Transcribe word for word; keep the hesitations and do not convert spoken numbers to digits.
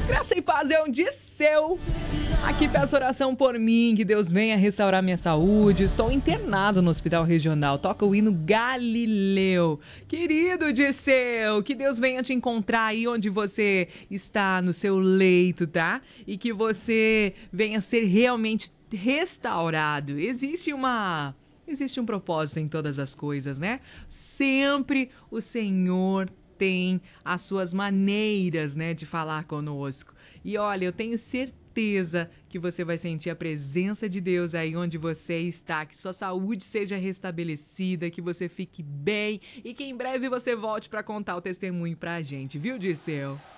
Graça e paz é um Dirceu. Aqui peço oração por mim, que Deus venha restaurar minha saúde. Estou internado no hospital regional. Toca o hino Galileu. Querido Dirceu, que Deus venha te encontrar aí onde você está, no seu leito, tá? E que você venha ser realmente restaurado. Existe uma... Existe um propósito em todas as coisas, né? Sempre o Senhor tem as suas maneiras, né, de falar conosco. E olha, eu tenho certeza que você vai sentir a presença de Deus aí onde você está, que sua saúde seja restabelecida, que você fique bem e que em breve você volte para contar o testemunho pra gente, viu, Dirceu?